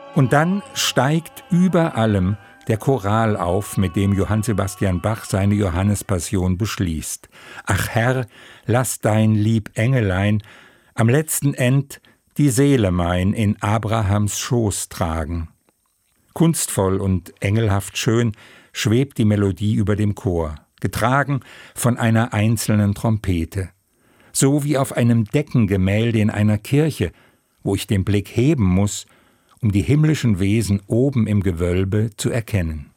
Und dann steigt über allem der Choral auf, mit dem Johann Sebastian Bach seine Johannespassion beschließt. Ach Herr, lass dein lieb Engelein am letzten End die Seele mein in Abrahams Schoß tragen. Kunstvoll und engelhaft schön schwebt die Melodie über dem Chor, getragen von einer einzelnen Trompete. So wie auf einem Deckengemälde in einer Kirche, wo ich den Blick heben muss, um die himmlischen Wesen oben im Gewölbe zu erkennen.